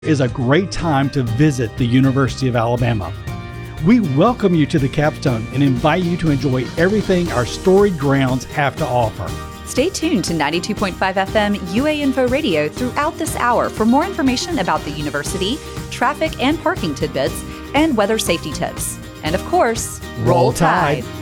is a great time to visit the University of Alabama. We welcome you to the Capstone and invite you to enjoy everything our storied grounds have to offer. Stay tuned to 92.5 FM UA Info Radio throughout this hour for more information about the university, traffic and parking tidbits, and weather safety tips. And of course, Roll Tide.